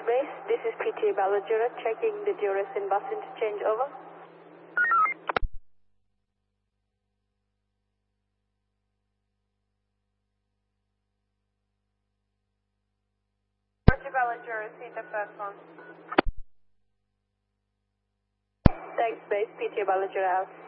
Base, this is PT Balajura checking the Juris in bus interchange, over. PT Balajura, seat the platform. Thanks, Base, PT Balajura out.